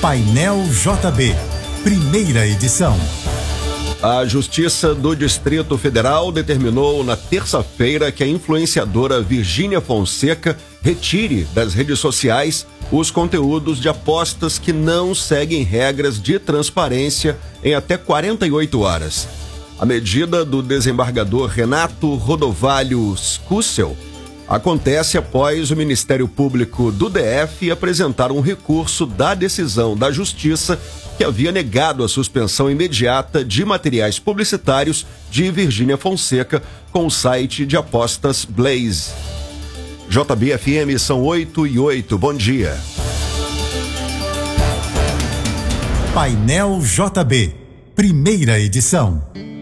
Painel JB, primeira edição. A Justiça do Distrito Federal determinou na terça-feira que a influenciadora Virgínia Fonseca retire das redes sociais os conteúdos de apostas que não seguem regras de transparência em até 48 horas. A medida do desembargador Renato Rodovalho Scussel acontece após o Ministério Público do DF apresentar um recurso da decisão da Justiça que havia negado a suspensão imediata de materiais publicitários de Virgínia Fonseca com o site de apostas Blaze. JB-FM são 8:08. Bom dia. Painel JB, primeira edição.